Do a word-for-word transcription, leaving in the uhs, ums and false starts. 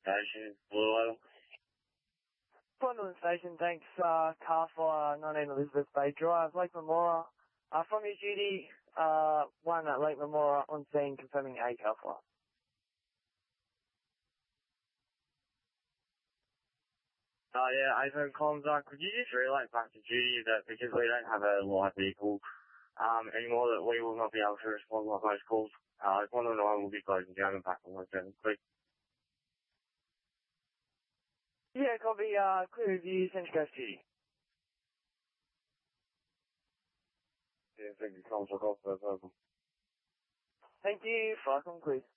Station, Blue Oil. Bondland Station, thanks, uh, car fire, nineteen Elizabeth Bay Drive, Lake Memora. Uh, from your duty, uh, one at Lake Memora on scene confirming a car fire. Oh yeah, iPhone comms, uh, could you just relay back to duty that because we don't have a live vehicle, um, anymore, that we will not be able to respond to those calls. Uh, one oh nine will be closing down and back on one seven, quick. Yeah, copy, uh, clear review, Central Coast duty. Yeah, thank you, comms, I'll go for that. Thank you, Falcon, please.